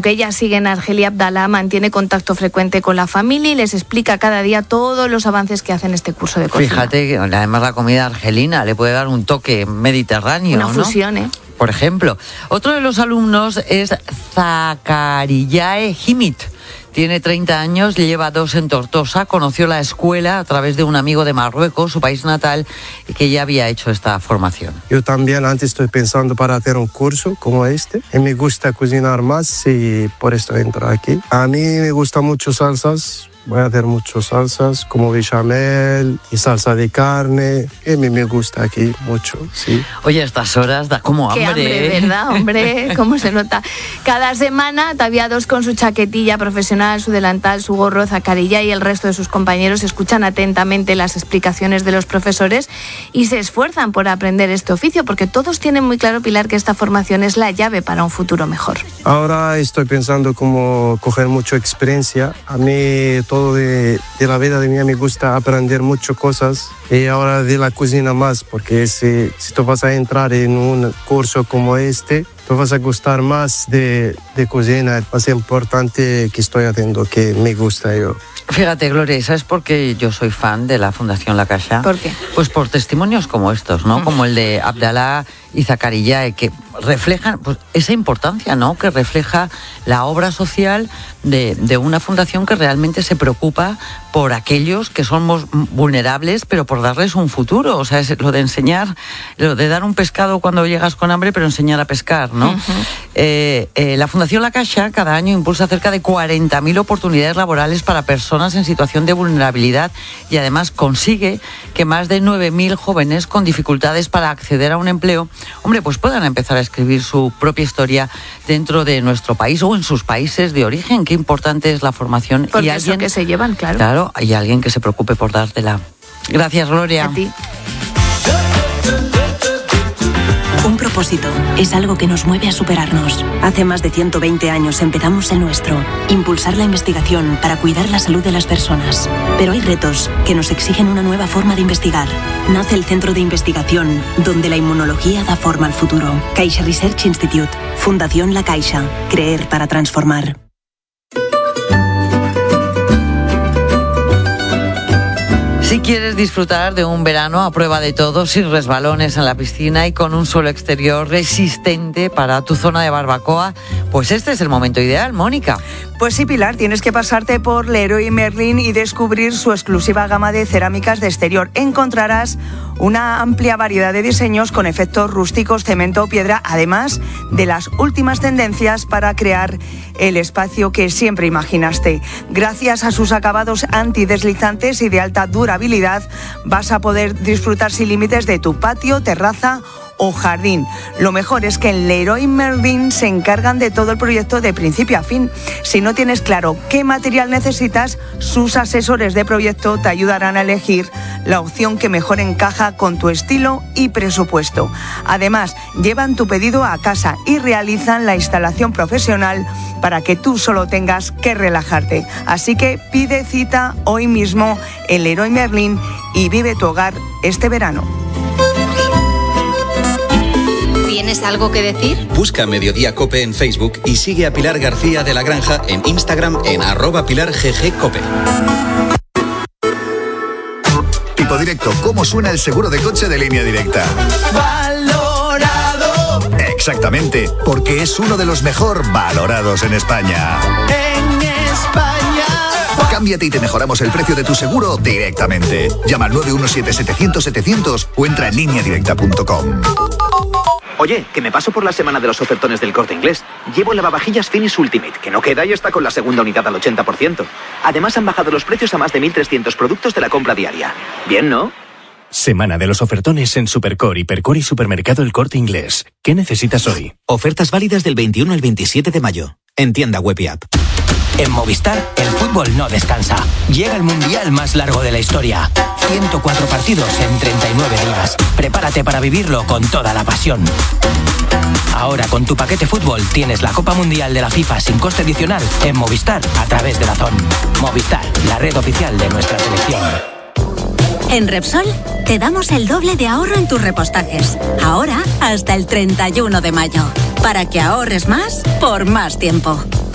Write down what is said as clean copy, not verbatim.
Aunque ella sigue en Argelia, Abdalá mantiene contacto frecuente con la familia y les explica cada día todos los avances que hacen este curso de cocina. Fíjate que además la comida argelina le puede dar un toque mediterráneo, una fusión, ¿no? Por ejemplo, otro de los alumnos es Zakariyae Himit. Tiene 30 años, lleva 2 en Tortosa, conoció la escuela a través de un amigo de Marruecos, su país natal, que ya había hecho esta formación. Yo también antes estoy pensando para hacer un curso como este, y me gusta cocinar más y por esto entro aquí. A mí me gustan mucho salsas. Voy a hacer muchas salsas como bechamel y salsa de carne. Y a mí me gusta aquí mucho, sí. Oye, a estas horas da como hambre. Qué hambre, ¿verdad, hombre? ¿Cómo se nota? Cada semana, ataviados con su chaquetilla profesional, su delantal, su gorro, Zacarías y el resto de sus compañeros escuchan atentamente las explicaciones de los profesores y se esfuerzan por aprender este oficio, porque todos tienen muy claro, Pilar, que esta formación es la llave para un futuro mejor. Ahora estoy pensando cómo coger mucha experiencia. A mí todo de la vida de mí me gusta aprender muchas cosas y ahora de la cocina más, porque si tú vas a entrar en un curso como este, tú vas a gustar más de cocina. Es más importante que estoy haciendo, que me gusta yo. Fíjate, Gloria, ¿sabes por qué yo soy fan de la Fundación La Caixa? ¿Por qué? Pues por testimonios como estos, ¿no? Como el de Abdalá y Zacarías, que reflejan pues, esa importancia, ¿no? Que refleja la obra social de una fundación que realmente se preocupa por aquellos que somos vulnerables, pero por darles un futuro. O sea, es lo de enseñar, lo de dar un pescado cuando llegas con hambre, pero enseñar a pescar, ¿no? La Fundación La Caixa cada año impulsa cerca de 40.000 oportunidades laborales para personas en situación de vulnerabilidad y además consigue que más de 9.000 jóvenes con dificultades para acceder a un empleo, hombre, pues puedan empezar a escribir su propia historia dentro de nuestro país o en sus países de origen. Qué importante es la formación. Porque y alguien eso que se llevan, claro. Claro, hay alguien que se preocupe por dártela. Gracias, Gloria. A ti. Un propósito es algo que nos mueve a superarnos. Hace más de 120 años empezamos el nuestro, impulsar la investigación para cuidar la salud de las personas. Pero hay retos que nos exigen una nueva forma de investigar. Nace el Centro de Investigación, donde la inmunología da forma al futuro. Caixa Research Institute, Fundación La Caixa, creer para transformar. Si quieres disfrutar de un verano a prueba de todo, sin resbalones en la piscina y con un suelo exterior resistente para tu zona de barbacoa, pues este es el momento ideal, Mónica. Pues sí, Pilar, tienes que pasarte por Leroy Merlin y descubrir su exclusiva gama de cerámicas de exterior. Encontrarás una amplia variedad de diseños con efectos rústicos, cemento o piedra, además de las últimas tendencias para crear el espacio que siempre imaginaste. Gracias a sus acabados antideslizantes y de alta durabilidad, vas a poder disfrutar sin límites de tu patio, terraza o jardín. Lo mejor es que en Leroy Merlin se encargan de todo el proyecto de principio a fin. Si no tienes claro qué material necesitas, sus asesores de proyecto te ayudarán a elegir la opción que mejor encaja con tu estilo y presupuesto. Además, llevan tu pedido a casa y realizan la instalación profesional para que tú solo tengas que relajarte. Así que pide cita hoy mismo en Leroy Merlin y vive tu hogar este verano. ¿Tienes algo que decir? Busca Mediodía Cope en Facebook y sigue a Pilar García de la Granja en Instagram en @PilarGGCope. Tipo Directo, ¿cómo suena el seguro de coche de Línea Directa? ¡Valorado! Exactamente, porque es uno de los mejor valorados en España. En España. Cámbiate y te mejoramos el precio de tu seguro directamente. Llama al 917-700-700 o entra en lineadirecta.com. Oye, que me paso por la semana de los ofertones del Corte Inglés. Llevo lavavajillas Finish Ultimate, que no queda y está con la segunda unidad al 80%. Además han bajado los precios a más de 1.300 productos de la compra diaria. Bien, ¿no? Semana de los ofertones en Supercore, Hipercore y Supermercado El Corte Inglés. ¿Qué necesitas hoy? Ofertas válidas del 21 al 27 de mayo. En tienda web y app. En Movistar, el fútbol no descansa. Llega el mundial más largo de la historia. 104 partidos en 39 días. Prepárate para vivirlo con toda la pasión. Ahora con tu paquete fútbol tienes la Copa Mundial de la FIFA sin coste adicional en Movistar a través de DAZN. Movistar, la red oficial de nuestra selección. En Repsol te damos el doble de ahorro en tus repostajes. Ahora hasta el 31 de mayo. Para que ahorres más por más tiempo.